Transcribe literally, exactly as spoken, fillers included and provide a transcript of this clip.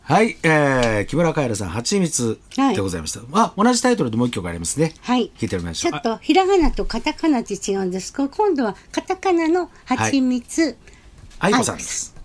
はい、えー、木村カエラさん、はちみつでございました。はい、あ、同じタイトルでもう一曲ありますね。 はい。 聞いてみましょう。 ちょっとひらがなとカタカナって違うんですけど、今度はカタカナのはちみつ。 愛子さんです。